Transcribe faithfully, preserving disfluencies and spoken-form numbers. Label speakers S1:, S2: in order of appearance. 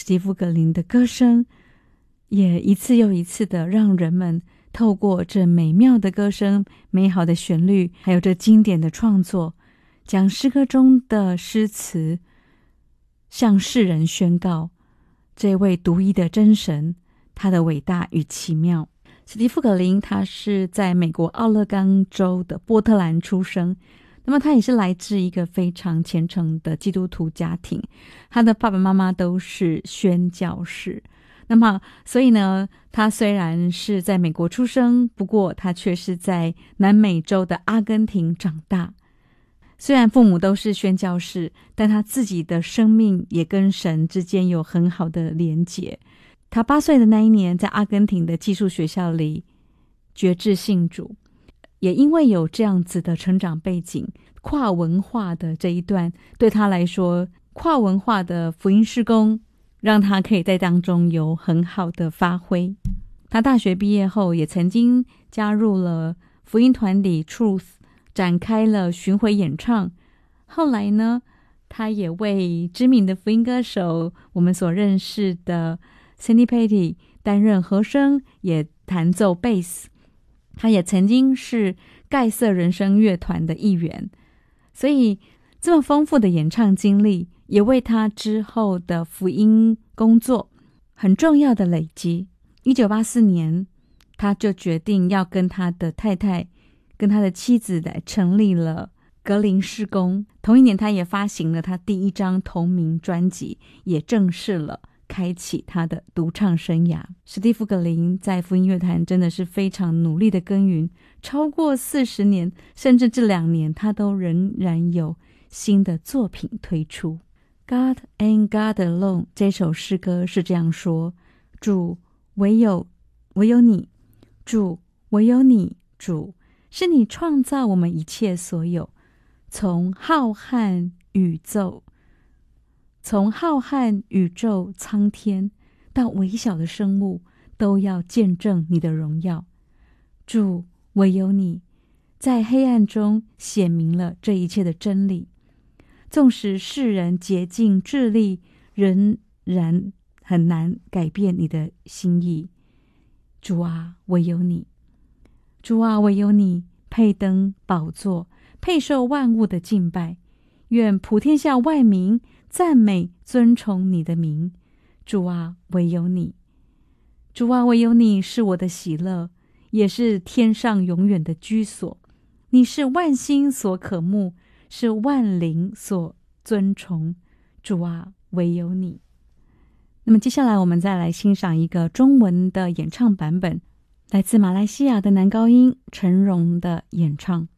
S1: 史蒂夫·格林的歌声也一次又一次的让人们透过这美妙的歌声、美好的旋律，还有这经典的创作，将诗歌中的诗词向世人宣告这位独一的真神，他的伟大与奇妙。史蒂夫·格林他是在美国奥勒冈州的波特兰出生，那么他也是来自一个非常虔诚的基督徒家庭，他的爸爸妈妈都是宣教士。那么所以呢，他虽然是在美国出生，不过他却是在南美洲的阿根廷长大。虽然父母都是宣教士，但他自己的生命也跟神之间有很好的连结。他八岁的那一年，在阿根廷的寄宿学校里决志信主，也因为有这样子的成长背景，跨文化的这一段对他来说，跨文化的福音事工让他可以在当中有很好的发挥。他大学毕业后也曾经加入了福音团体 Truth， 展开了巡回演唱。后来呢，他也为知名的福音歌手我们所认识的 Sandy Patty 担任和声，也弹奏贝斯。他也曾经是盖瑟人声乐团的一员，所以这么丰富的演唱经历也为他之后的福音工作很重要的累积。一九八四年，他就决定要跟他的太太跟他的妻子来成立了格林事工。同一年，他也发行了他第一张同名专辑，也正式了开启他的独唱生涯。史蒂夫·格林在福音乐坛真的是非常努力的耕耘，超过四十年，甚至这两年他都仍然有新的作品推出。 God and God Alone 这首诗歌是这样说：主，唯有唯有你，主，唯有你，主，是你创造我们一切所有，从浩瀚宇宙从浩瀚宇宙苍天到微小的生物，都要见证你的荣耀。主，唯有你，在黑暗中显明了这一切的真理。纵使世人竭尽智力，仍然很难改变你的心意。主啊，唯有你，主啊，唯有你，配登宝座，配受万物的敬拜。愿普天下万民赞美尊崇你的名。主啊，唯有你，主啊，唯有你是我的喜乐，也是天上永远的居所。你是万心所渴慕，是万灵所尊崇。主啊，唯有你。那么接下来我们再来欣赏一个中文的演唱版本，来自马来西亚的男高音陈荣的演唱。